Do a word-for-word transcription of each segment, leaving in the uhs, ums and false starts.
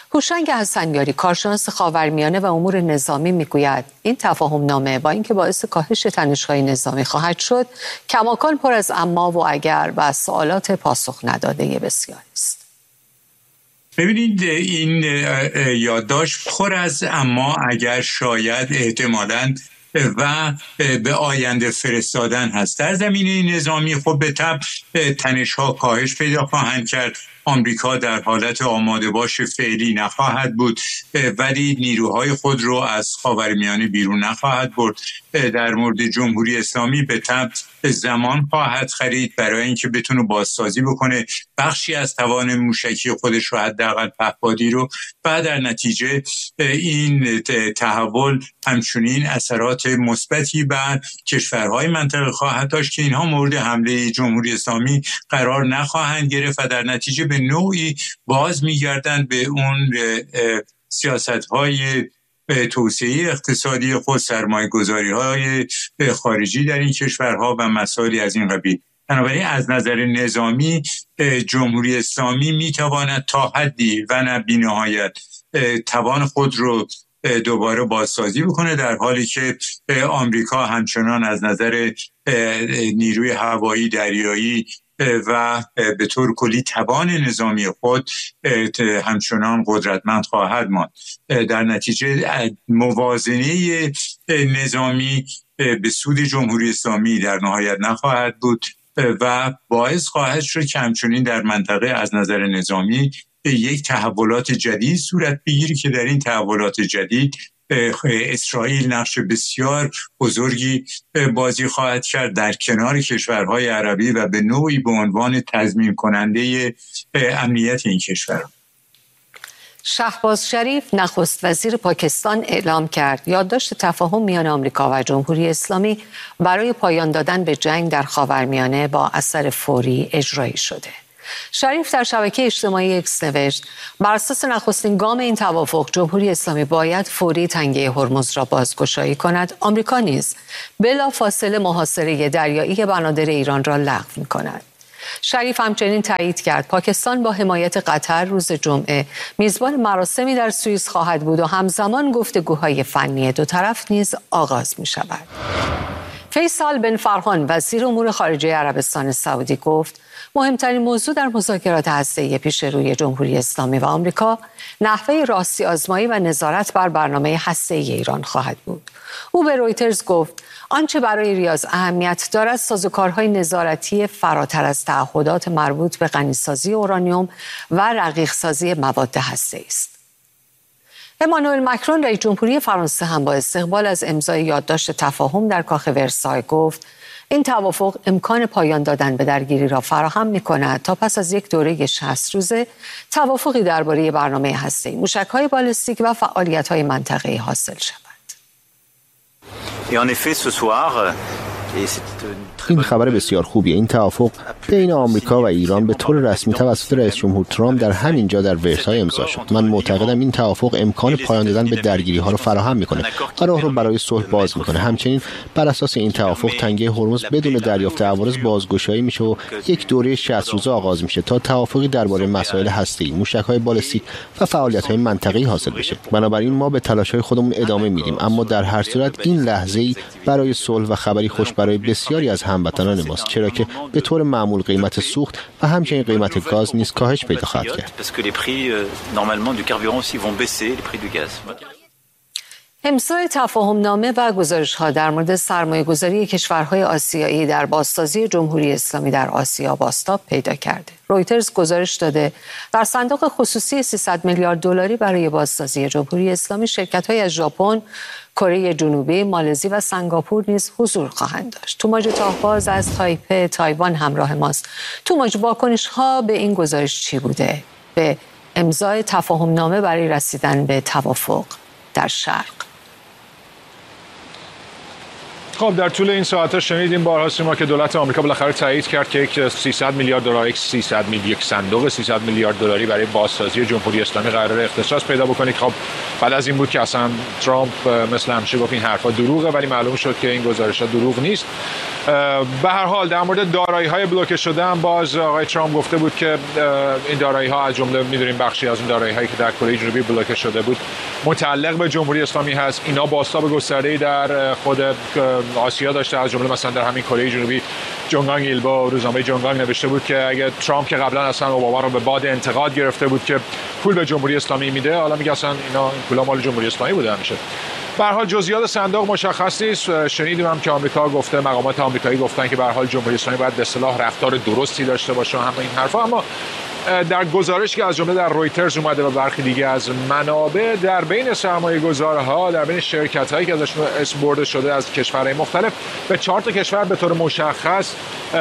هوشنگ حسنیاری کارشناس خاورمیانه و امور نظامی میگوید این تفاهم نامه با اینکه باعث کاهش تنش‌های نظامی خواهد شد، کماکان پر از اما و اگر و سوالات پاسخ نداده بسیاری است. ببینید این یادداشت پر از اما اگر شاید احتمالاً و به آینده فرستادن هست. در زمینه نظامی خب به طبع تنش‌ها کاهش پیدا خواهند کرد. آمریکا در حالت آماده باش فعلی نخواهد بود، ولی نیروهای خود رو از خاورمیانه بیرون نخواهد برد. در مورد جمهوری اسلامی به طبع زمان خواهد خرید برای اینکه بتونه بازسازی بکنه بخشی از توان موشکی خودش رو، حداقل پهپادی رو، و در نتیجه این تحول همچنین اثرات مثبتی بر کشورهای منطقه خواهد داشت که اینها مورد حمله جمهوری اسلامی قرار نخواهند گرفت و در نتیجه به نوعی باز میگردند به اون سیاست‌های توسعه اقتصادی خود، سرمایه‌گذاری‌های خارجی در این کشورها و مسائلی از این قبیل. بنابراین از نظر نظامی جمهوری اسلامی میتواند تا حدی و نه بی‌نهایت توان خود رو دوباره بازسازی بکنه، در حالی که آمریکا همچنان از نظر نیروی هوایی، دریایی و به طور کلی توان نظامی خود همچنان قدرتمند خواهد ماند. در نتیجه موازنه نظامی به سود جمهوری اسلامی در نهایت نخواهد بود و باعث خواهد شد که همچنین در منطقه از نظر نظامی یک تحولات جدید صورت بگیری که در این تحولات جدید اسرائیل نقش بسیار بزرگی بازی خواهد کرد در کنار کشورهای عربی و به نوعی به عنوان تضمین کننده امنیت این کشورها. شهباز شریف نخست وزیر پاکستان اعلام کرد یادداشت تفاهم میان آمریکا و جمهوری اسلامی برای پایان دادن به جنگ در خاورمیانه با اثر فوری اجرایی شده. شریف در شبکه اجتماعی اکس نوشت بر اساس نخستین گام این توافق جمهوری اسلامی باید فوری تنگه هرمز را بازگشایی کند. آمریکا نیز بلا فاصله محاصره دریایی بنادر ایران را لغو می‌کند. شریف همچنین تایید کرد پاکستان با حمایت قطر روز جمعه میزبان مراسمی در سوئیس خواهد بود و همزمان گفتگوهای فنی دو طرف نیز آغاز می‌شود. فیصل بن فرحان وزیر امور خارجه عربستان سعودی گفت مهمترین موضوع در مذاکرات هسته‌ای پیش روی جمهوری اسلامی و آمریکا نحوه راستی آزمایی و نظارت بر برنامه هسته‌ای ایران خواهد بود. او به رویترز گفت آنچه برای ریاض اهمیت دارد سازوکارهای نظارتی فراتر از تعهدات مربوط به غنیسازی اورانیوم و رقیق‌سازی مواد هسته‌ای است. امانوئل مکرون رئیس جمهوری فرانسه هم با استقبال از امضای یادداشت تفاهم در کاخ ورسای گفت این توافق امکان پایان دادن به درگیری را فراهم می‌کند تا پس از یک دوره شصت روزه توافقی درباره برنامه هسته‌ای، موشک‌های بالستیک و فعالیت‌های منطقه‌ای حاصل شود. این خبر بسیار خوبیه. این توافق بین آمریکا و ایران به طور رسمی توسط رئیس جمهور ترامپ در همین جا در ورسای امضا شد. من معتقدم این توافق امکان پایان دادن به درگیری‌ها را فراهم می‌کنه و راه رو برای صلح باز می‌کنه. همچنین بر اساس این توافق تنگه هرمز بدون دریافت عوارض بازگشایی میشه و یک دوره شصت روزه آغاز میشه تا توافقی درباره مسائل هسته‌ای، موشک‌های بالستیک و فعالیت‌های منطقه‌ای حاصل بشه. بنابراین ما به تلاش‌های خودمون ادامه میدیم، اما در هر صورت این لحظه‌ای برای صلح و خبری خوش برای بسیاری از هموطنان ماست، چرا که به طور معمول قیمت سوخت و همچنین قیمت گاز نیز کاهش پیدا خواهد کرد. امضای تفاهم نامه و گزارش‌ها در مورد سرمایه‌گذاری کشورهای آسیایی در بازسازی جمهوری اسلامی در آسیا بازتاب پیدا کرده. رویترز گزارش داده در صندوق خصوصی سیصد میلیارد دلاری برای بازسازی جمهوری اسلامی شرکت‌های از ژاپن، کره جنوبی، مالزی و سنگاپور نیز حضور خواهند داشت. توماج تاهباز از تایپه تایوان همراه ماست. توماج، واکنش‌ها به این گزارش چی بوده؟ به امضای تفاهم نامه برای رسیدن به توافق در شرق. خب در طول این ساعت‌ها شنیدیم بارها سیما که دولت آمریکا بالاخره تایید کرد که یک سیصد میلیارد دلار یک سیصد میلیارد یک صندوق سیصد میلیارد دلاری برای بازسازی جمهوری اسلامی قرار اختصاص پیدا بکنه. خب بعد از این بود که اصلا ترامپ مثل همیشه گفت این حرفا دروغه، ولی معلوم شد که این گزارش‌ها دروغ نیست. به هر حال در مورد دارایی‌های بلوکه شده هم باز آقای ترامپ گفته بود که این دارایی‌ها از جمله می‌دونیم بخشی از این دارایی‌هایی که در کره جنوبی بلوکه شده بود متعلق به جمهوری اسلامی هست. اینا بازتاب گسترده‌ای در خود آسیا داشته، از جمله مثلا در همین کره جنوبی جونگانگ ایلبو روزنامه جونگانگ نوشته بود که اگه ترامپ که قبلا اصلا اوباما رو به باد انتقاد گرفته بود که پول به جمهوری اسلامی میده، حالا میگه اصلا اینا پولا مال جمهوری اسلامی بوده همیشه. به هر حال جزئیات صندوق مشخص نیست. شنیدیم هم که آمریکا گفته، مقامات آمریکایی گفتن که به هر حال جمهوری اسلامی باید به اصطلاح رفتار درستی داشته باشه و همه این حرفا، اما در گزارشی که از جمله در رویترز اومده و برخی دیگه از منابع، در بین سرمایه‌گذارها، در بین شرکت‌هایی که ازشون اسم برده شده از کشورهای مختلف، به چهار تا کشور به طور مشخص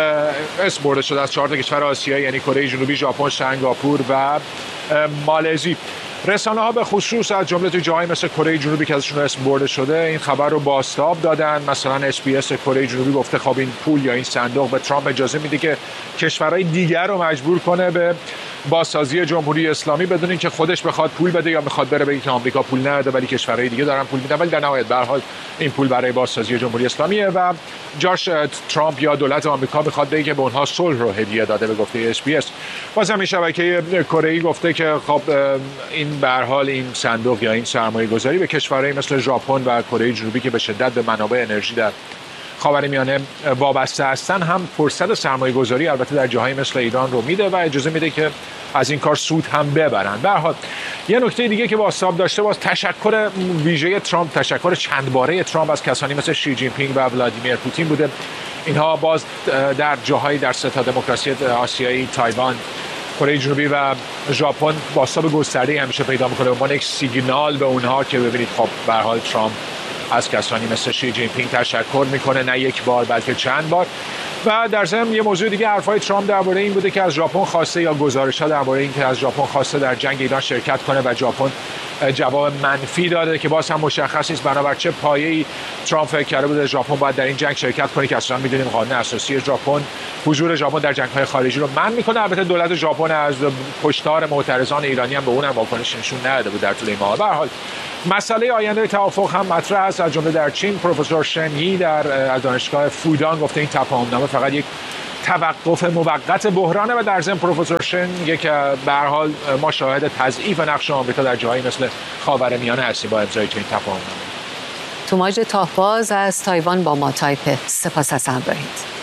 اسم برده شده، از چهار تا کشور آسیایی، یعنی کره جنوبی، ژاپن، سنگاپور و مالزی. رسانه‌ها به خصوص از جمله تو جاهای مثل کره جنوبی که ازشون اسم برده شده این خبر رو بازتاب دادن. مثلا اس بی اس کره جنوبی گفته خب این پول یا این صندوق به ترامپ اجازه میده که کشورهای دیگر رو مجبور کنه به بازسازی جمهوری اسلامی بدون اینکه خودش بخواد پول بده یا بخواد بره بگه که آمریکا پول نده ولی کشورهای دیگه دارن پول میدن، ولی در نهایت به هر حال این پول برای بازسازی جمهوری اسلامیه و جاش ترامپ یا دولت آمریکا میخواد بگه که به اونها صلح رو هدیه داده به گفته اس بی اس. باز همین شبکه کره‌ای گفته که خب این به هر حال این صندوق یا این سرمایه‌گذاری به کشورهای مثل ژاپن و کره جنوبی که به شدت به منابع انرژی در خاورمیانه وابسته هستن هم فرصت سرمایه‌گذاری البته در جاهای مثل ایران رو میده و اجازه میده که از این کار سود هم ببرن. به هر حال یه نکته دیگه که بازتاب داشته باز تشکر ویژه ترامپ، تشکر چند باره ترامپ از کسانی مثل شی جین پینگ و ولادیمیر پوتین بوده. اینها باز در جاهای در سه تا دموکراسی آسیایی، تایوان، کره جنوبی و ژاپن بازتاب گسترده‌ای همیشه پیدا می‌کنه به عنوان یک سیگنال به اونها که ببینید خب به هر حال ترامپ از کسانی مثل شی جین پینگ تشکر میکنه، نه یک بار بلکه چند بار. و در ضمن یه موضوع دیگه حرفای ترامپ درباره این بوده که از ژاپن خواسته یا گزارش‌ها درباره این که از ژاپن خواسته در جنگ ایران شرکت کنه و ژاپن جواب منفی داده که باز هم مشخص نیست بنابر چه پایه‌ای ترامپ فکر کرده بوده ژاپن باید در این جنگ شرکت کنه که اصلا می‌دونیم قانون اساسی ژاپن حضور ژاپن در جنگ‌های خارجی رو منع می‌کنه. البته دولت ژاپن از کشتار معترضان ایرانی هم به اونم واکنش نشون نداده بود در طول این ماه. به هر حال مسئله آینده توافق هم مطرح است. از جمله در چین پروفسور شن یی در از دانشگاه فودان گفته این تفاهم‌نامه فقط یک توقف موقت بحرانه و در ضمن پروفسور شن میگه که به هر حال ما شاهد تضعیف نقش آمریکا در جاهایی مثل خاورمیانه هستیم با امضای این تفاهم‌نامه. توماج تاهباز از تایوان با ما تایپ. سپاس از همراهیت.